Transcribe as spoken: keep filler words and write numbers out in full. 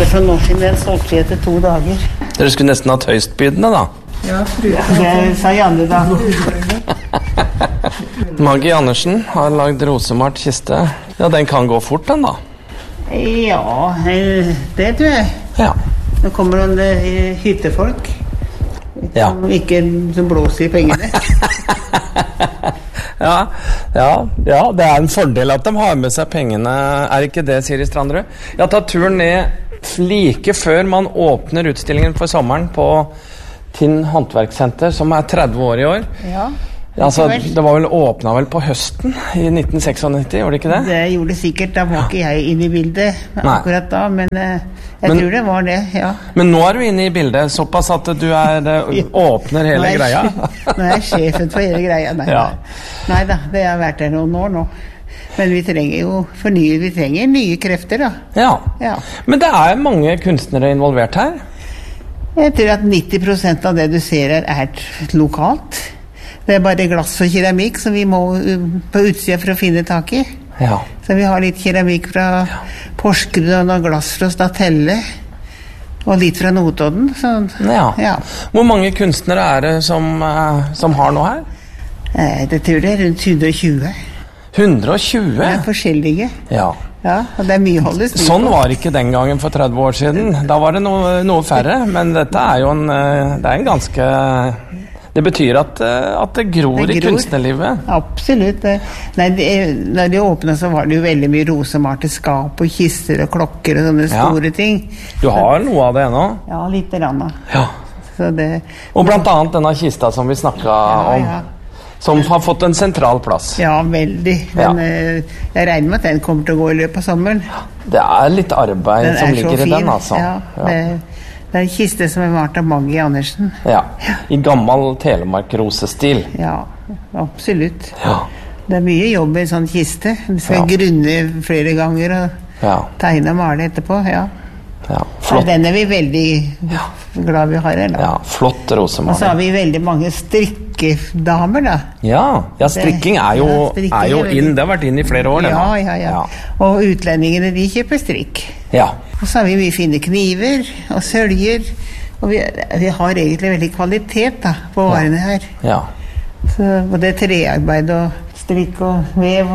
hadde for noen år siden en solgt etter to dager. Dere skulle nesten hatt høystbydende da. Ja, det sa Janne da. Maggie Andersen har lagd rosemalt kiste. Ja, den kan gå fort den da. Ja, det tror jeg. Ja. Nå kommer noen eh, hyttefolk. Ja. Som ikke som blåser i pengene. Ja, ja, ja, det er en fordel at de har med seg pengene. Er ikke det, Siri Strandrud? Jeg har tatt turen ned like før man åpner utstillingen for sommeren på Tinn Håndverkssenter, som er tretti år i år. Ja. Altså, det var vel åpnet vel på høsten i nitten nittini-seks, gjorde det ikke det? Det gjorde det sikkert, da var ikke jeg inne i bildet akkurat da, men eh, jeg men, tror det var det, ja. Men nå er du inne i bildet, såpass at du er, åpner hele nå greia. Nå er jeg sjefen for hele greia, nei, ja. nei da, det har vært der noen år nå. Men vi trenger jo fornye, vi trenger nye krefter da. Ja. ja, men det er mange kunstnere involvert her. Jeg tror at nitti prosent av det du ser her er lokalt. Det er bare glass og keramikk som vi må på utsida for å finne tak i. Ja. Så vi har litt keramikk fra ja. Porsgrunn og glass fra Statelle og litt fra Notodden. Så, ja. Ja. Hvor mange kunstnere er det som, som har noe her? Eh, det tror jeg er rundt hundre og tjue. hundre og tjue? Det er forskjellige. Ja. Ja, og det er mye holdes. Sånn var det ikke den gangen for tretti år siden. Da var det noe, noe færre, men dette er jo en, det er en ganske... Det betyr at, at det gror, det gror i kunstnerlivet. Absolutt. Nei, det, når de åpnet så var det jo veldig mye rosemalte skap og kister og klokker og sånne ja. Store ting. Du har så, noe av det ennå? Ja, litt rann. Ja. Så det, og blant annet denne kista som vi snakket ja, om, ja. Som har fått en sentral plass. Ja, veldig. Men ja. Jeg regner med at den kommer til å gå i løpet av sommeren. Det er litt arbeid som ligger i den, altså. Ja, ja. Det, Det er en kiste som er malt av Maggie Andersen. Ja, i gammel Telemark-rosestil. Ja, absolutt. Ja. Det er mye jobb i en sånn kiste. Du skal ja. Grunne flere ganger og ja. Tegne og male etterpå, ja. Ja, flott. Den er vi veldig ja. Glad vi har her, da. Ja, flott rosemaling. Og så har vi veldig mange strikkedamer, da. Ja, ja strikking er jo, ja, strikking er jo inn, det har vært inn i flere år. Ja, ja, ja, ja. Og utlendingene, de kjøper strikk. Ja. Og så har vi mye fine kniver og søljer, og vi, vi har egentlig veldig kvalitet da, på varene her. Ja. Så både trearbeid og strikk og vev